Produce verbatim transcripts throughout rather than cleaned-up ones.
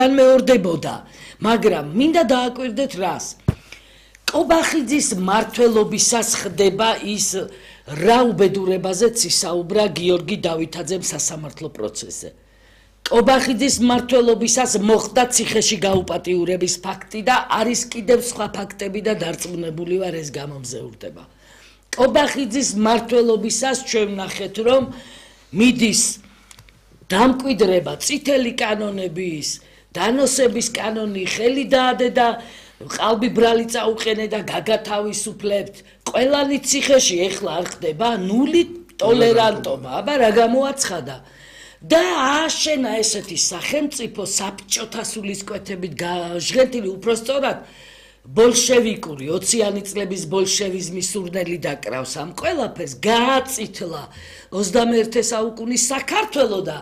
მეორდებოდა, მაგრამ მინდა დააკვირდეთ რას. კობახიძის მმართველობისას ხდება ის რა უბედურებაზეც ისაუბრა გიორგი დავითაძემ სასამართლო პროცესზე. კობახიძის მმართველობისას მოხდა ციხეში გაუპატიურების ფაქტი და არის კიდევ სხვა ფაქტები და დარწმუნებული ვარ ეს გამომზეურდება. კობახიძის მმართველობისას ჩვენ ვნახეთ რომ მიდის დამკვიდრება წითელი კანონების, დანოსების კანონი ხელი დაადედა, ყალბი ბრალი წაუყენე და გაგათავისუფლებთ. ყველანი ციხეში ეხლა არ ხდება ნული ტოლერანტობა, აბა რა გამოაცხადა. და ააშენა ესეთი სახელმწიფო საბჭოთა სულისკვეთებით გაჟღერტილი უпростоრად ბოლშევიკური ოციანი წლების ბოლშევიზმის სურნელი დაკრავს ამ ყველაფერს გააწითლა ოცდამეერთე საუკუნის საქართველო და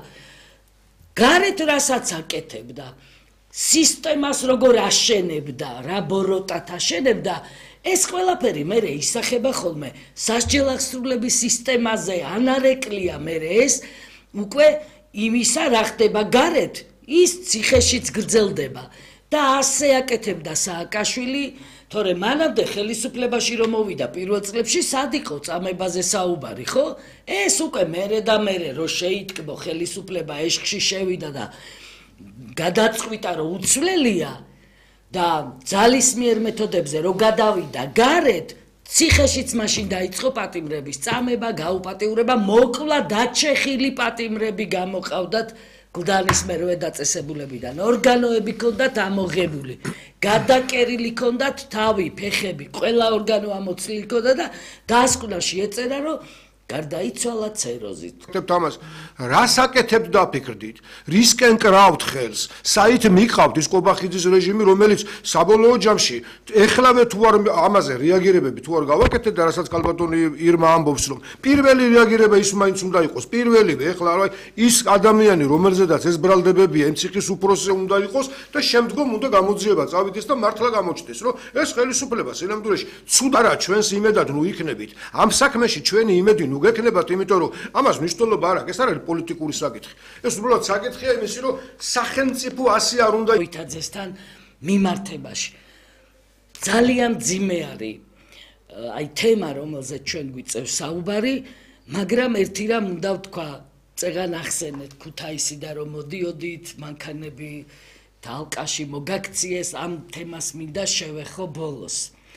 გარეთ რასაც აკეთებდა სისტემას როგორ აშენებდა რა ბოროტად აშენებდა ეს ყველაფერი მერე ისახება ხოლმე სასჯელახსრულების სისტემაზე ანარეკლია მერე ეს უკვე იმისა რა ხდება გარეთ ის ციხეშიც გრძელდება და ასე აკეთებდა სააკაშვილი თორემ მანამდე ხელისუფლებაში რომ მოვიდა პირველ წლებში სად იყო წამებაზე საუბარი ხო ეს უკვე მერე და მერე რო შეიტკბო ხელისუფლება ეშხში შევიდა და გადაწყვიტა რომ უცვლელია და ძალისმიერ მეთოდებზე რო გადავიდა გარეთ ციხეშიც მაშინ დაიწყო პატიმრების წამება, გაუპატიურება, მოკლა დაჩეხილი პატიმრები გამოყავდათ გლდანის მერვე დაწესებულებიდან. ორგანოები ჰქონდათ ამოღებული, გადაკერილი ჰქონდათ თავი, ფეხები, ყველა ორგანო ამოცლილი ჰქონდა და დასკვნაში ეწერა რომ გარდაიცვალა ცეროზით. ამას რას აკეთებთ დაფიქრდით? რისკენ კრავთ ხელს? საით მიყავთ ის კობახიძის რეჟიმი, რომელიც საბოლოო ჯამში ეხლავე თუ არ ამაზე რეაგირებები თუ არ გავაკეთეთ და რასაც კალბატონი ირმა ამბობს რომ პირველი რეაგირება ის მაინც უნდა იყოს. პირველივე ეხლა რა ის ადამიანი რომელზედაც ეს ბრალდებებია იმ ციხის უფროსზე უნდა იყოს და შემდგომ უნდა გამოძიება წავიდეს და მართლა გამოჩნდეს რომ ეს ხელისუფლება სინამდვილეში ცუდ არა ჩვენს იმედად ნუ იქნებით. ამ საქმეში ჩვენი იმედი ნუ გექნებათ, იმიტომ რომ ამას მნიშვნელობა არ აქვს, ეს არ არის პოლიტიკური საკითხი. ეს უბრალოდ საკითხია იმისი, რომ სახელმწიფო ასე არ უნდა დავითაძესთან მიმართებაში. ძალიან ძიმე არის აი თემა, რომელზეც ჩვენ გვიწევს საუბარი, მაგრამ ერთი რამ უნდა ვთქვა, წეგან ახსენეთ ქუთაისიდან რომ მოდიოდით, მანქანები თალკაში მოგაქციეს, ამ თემას მინდა შევეხო ბოლოს.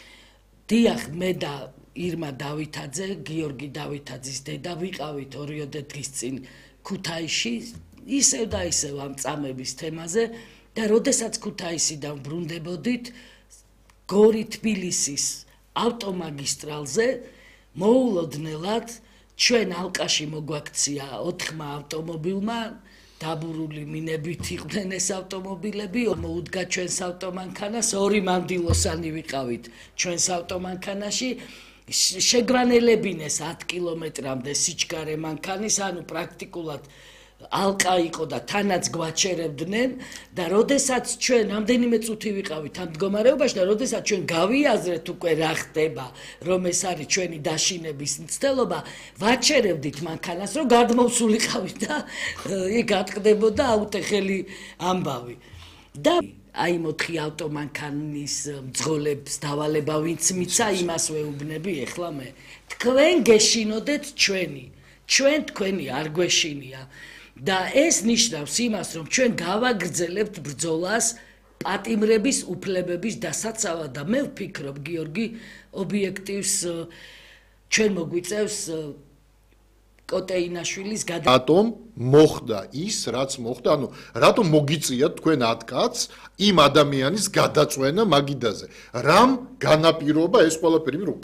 დიახ, მე და ირმა დავითაძე, გიორგი დავითაძის დედა ვიყავით ორიოდე დღის წინ ქუთაისში, ისევ და ისევ ამ წამების თემაზე და როდესაც ქუთაისიდან ბრუნდებოდით, გორი თბილისის ავტომაგისტრალზე მოულოდნელად ჩვენ ალყაში მოგვაქცია ოთხმა ავტომობილმა, დაბურული მინებით იყვნენ ეს ავტომობილები, მოუდგა ჩვენს ავტომანქანას, ორი მანდილოსანი ვიყავით ჩვენს ავტომანქანაში, შეგვანელებინეს ათ კილომეტრამდე სიჩქარე მანქანის, ანუ პრაქტიკულად ალყა იყო და თანაც გვაჩერებდნენ და როდესაც ჩვენ ამდენიმე წუთი ვიყავით ამ მდგომარეობაში და როდესაც ჩვენ გავიაზრეთ უკვე რა ხდება, რომ ეს არის ჩვენი დაშინების მცდელობა, ვაჩერებდით მანქანას, რომ გადმოვსულიყავით და იქ გატყდებოდა აუტეხელი ამბავი. და აი მოთხი ავტომანქანის მძღოლებს დავალება ვინც მიცა, იმას ვეუბნები ეხლა მე. თქვენ გეშინოდეთ ჩვენი, ჩვენ თქვენი არ გვეშინია. და ეს ნიშნავს იმას, რომ ჩვენ გავაგრძელებთ ბრძოლას პატიმრების უფლებების დასაცავად და მე ვფიქრობ, გიორგი ობიექტივს ჩვენ მოგვიწევს კოტეინაშვილის გადა. რატომ მოხდა ის, რაც მოხდა, ანუ რატომ მოგიწიათ თქვენ ათ კაცს იმ ადამიანის გადაწვენა მაგიდაზე? რამ განაპირობა ეს ყველაფერი, რომ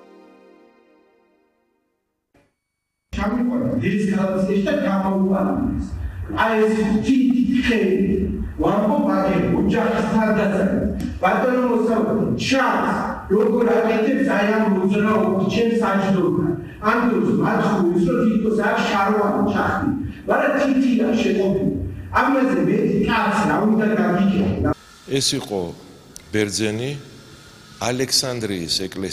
this conversation გამოუყურეს. აი ეს თითქე ვარბო ბაგე უჯახსთადაზე. ბატონო მოსაუბრე, ჩანს როგორ აკეთებს აი ამ მოძრაობას ჩემს საჯდომთან. ამ დროს მათ ხურის რო თითქოს არ შარვანი ჩახდი. მაგრამ თითია შეყოფილი. ამაზე მეტი კაცი რა უნდა გაგიქე. ეს იყო ბერძენი ალექსანდრიის ეკლესიის